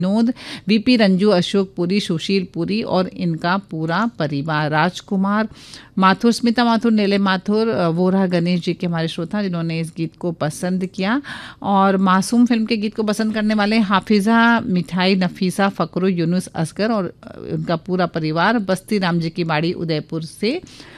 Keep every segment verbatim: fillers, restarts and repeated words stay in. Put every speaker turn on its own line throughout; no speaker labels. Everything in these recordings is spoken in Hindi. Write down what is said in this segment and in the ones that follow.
विनोद, वीपी रंजू, अशोक पुरी, सुशील पुरी और इनका पूरा परिवार, राजकुमार माथुर, स्मिता माथुर, नीले माथुर, वो रहा गणेश जी के हमारे श्रोता जिन्होंने इस गीत को पसंद किया। और मासूम फिल्म के गीत को पसंद करने वाले हाफिज़ा, मिठाई, नफीसा, फ़करू, यूनुस असगर और उनका पूरा परिवार, बस्ती राम जी की बाड़ी उदयपुर से।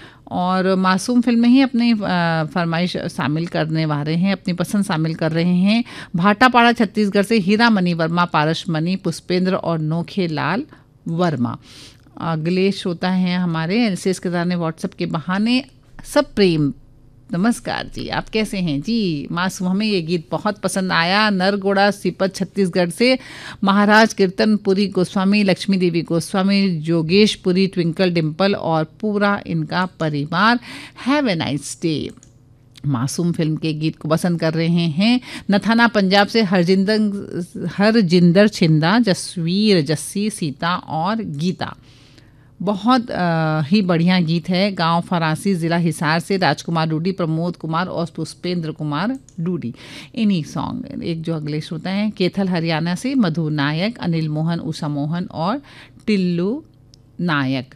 और मासूम फिल्म में ही अपनी फरमाइश शामिल करने वाले हैं, अपनी पसंद शामिल कर रहे हैं भाटापाड़ा छत्तीसगढ़ से हीरा मणि वर्मा, पारस मणि, पुष्पेंद्र और नोखे लाल वर्मा। अगले श्रोता हैं हमारे एनसीएस केदार ने व्हाट्सएप के बहाने, सब प्रेम नमस्कार जी, आप कैसे हैं जी। मासूम, हमें ये गीत बहुत पसंद आया। नरगोड़ा सीपत छत्तीसगढ़ से महाराज कीर्तनपुरी गोस्वामी, लक्ष्मी देवी गोस्वामी, जोगेशपुरी, ट्विंकल डिम्पल और पूरा इनका परिवार, हैव ए नाइस डे। मासूम फिल्म के गीत को पसंद कर रहे हैं नथाना पंजाब से हरजिंदर हरजिंदर छिंदा, जसवीर, जस्सी, सीता और गीता। बहुत आ, ही बढ़िया गीत है। गांव फरासी, ज़िला हिसार से राजकुमार डूडी, प्रमोद कुमार और पुष्पेंद्र कुमार डूडी। इन्हीं सॉन्ग। एक जो अगले श्रोता हैं केथल हरियाणा से मधु नायक, अनिल मोहन, उषा मोहन और टिल्लू नायक।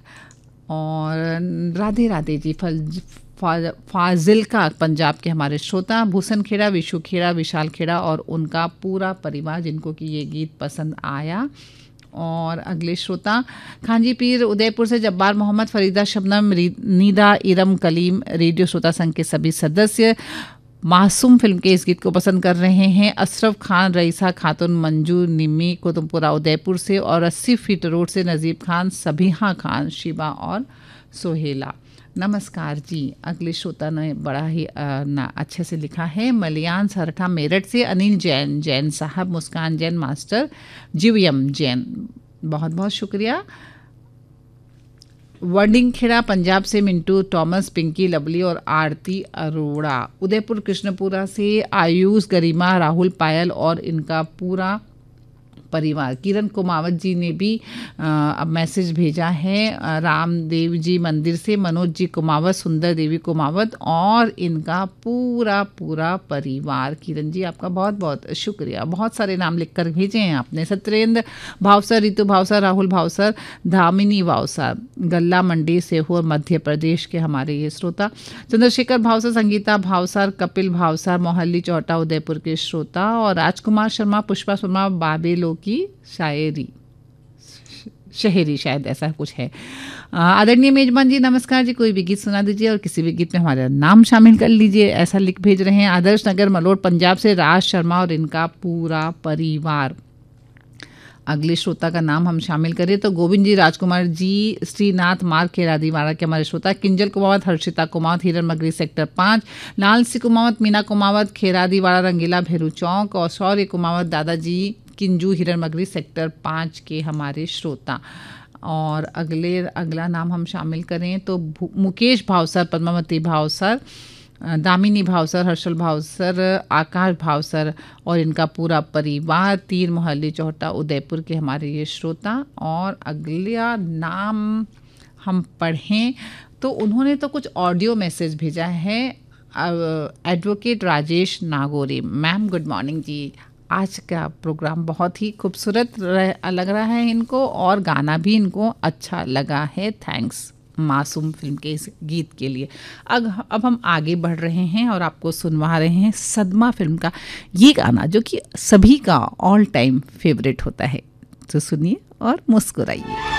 और राधे राधे जी फल फा, फाजिल का पंजाब के हमारे श्रोता, भूषण खेड़ा, विशु खेड़ा, विशाल खेड़ा और उनका पूरा परिवार जिनको कि ये गीत पसंद आया। और अगले श्रोता खांजी पीर उदयपुर से जब्बार मोहम्मद, फरीदा, शबनम, नीदा, इरम, कलीम, रेडियो श्रोता संघ के सभी सदस्य मासूम फिल्म के इस गीत को पसंद कर रहे हैं। अशरफ खान, रईसा खातून, मंजू, निमी, कुतुमपुरा उदयपुर से और अस्सी फीट रोड से नजीब खान, सबिहा खान, शिबा और सोहेला। नमस्कार जी। अगले श्रोता ने बड़ा ही आ, ना अच्छे से लिखा है। मलियान सरठा मेरठ से अनिल जैन, जैन साहब, मुस्कान जैन, मास्टर जीवयम जैन, बहुत बहुत शुक्रिया। वर्डिंग खेड़ा पंजाब से मिंटू टॉमस, पिंकी लवली और आरती अरोड़ा। उदयपुर कृष्णपुरा से आयुष, गरिमा, राहुल, पायल और इनका पूरा परिवार। किरण कुमावत जी ने भी अब मैसेज भेजा है रामदेव जी मंदिर से, मनोज जी कुमावत, सुंदर देवी कुमावत और इनका पूरा पूरा परिवार। किरण जी आपका बहुत बहुत शुक्रिया, बहुत सारे नाम लिखकर भेजे हैं आपने। सत्येंद्र भावसर, रितु भावसर, राहुल भावसर, धामिनी भावसर, गल्ला मंडी सेहोर मध्य प्रदेश के हमारे ये श्रोता। चंद्रशेखर भावसर, संगीता भावसर, कपिल भावसर, मोहल्ली चौटा उदयपुर के श्रोता। और राजकुमार शर्मा, पुष्पा शर्मा, बाबेलो की शायरी शहरी शायद ऐसा कुछ है। आदरणीय मेजबान जी नमस्कार जी, कोई भी गीत सुना दीजिए और किसी भी गीत में हमारा नाम शामिल कर लीजिए, ऐसा लिख भेज रहे हैं। आदर्श नगर मलोट पंजाब से राज शर्मा और इनका पूरा परिवार। अगले श्रोता का नाम हम शामिल करें तो गोविंद जी, राजकुमार जी, श्रीनाथ मार्ग खेरादीवाड़ा के हमारे श्रोता। किंजल कुमावत, हर्षिता कुमावत, हिरन मगरी सेक्टर पाँच, लाल सी कुमावत, मीना कुमावत, खेरादीवाड़ा रंगीला भेरू चौक और शौर्य कुमावत, दादाजी किंजू, हिरन मगरी सेक्टर पाँच के हमारे श्रोता। और अगले अगला नाम हम शामिल करें तो मुकेश भावसर, पद्मावती भावसर, दामिनी भावसर, हर्षल भावसर, आकाश भावसर और इनका पूरा परिवार, तीर मोहल्ली चौहटा उदयपुर के हमारे ये श्रोता। और अगला नाम हम पढ़ें तो उन्होंने तो कुछ ऑडियो मैसेज भेजा है। Advocate Rajesh Nagori, ma'am good morning जी, आज का प्रोग्राम बहुत ही खूबसूरत लग रहा है इनको और गाना भी इनको अच्छा लगा है, थैंक्स मासूम फिल्म के इस गीत के लिए। अब अब हम आगे बढ़ रहे हैं और आपको सुनवा रहे हैं सदमा फिल्म का ये गाना जो कि सभी का ऑल टाइम फेवरेट होता है। तो सुनिए और मुस्कुराइए।